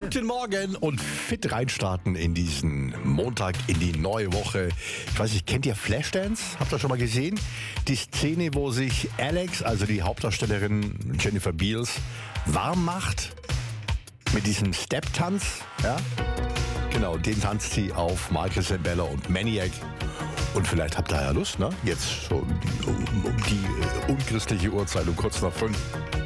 Guten Morgen und fit reinstarten in diesen Montag, in die neue Woche. Ich weiß nicht, kennt ihr Flashdance? Habt ihr schon mal gesehen? Die Szene, wo sich Alex, also die Hauptdarstellerin Jennifer Beals, warm macht mit diesem Step-Tanz. Ja? Genau, den tanzt sie auf Michael Sembello und Maniac. Und vielleicht habt ihr ja Lust, ne? Jetzt schon um die unchristliche Uhrzeit, um kurz nach 5.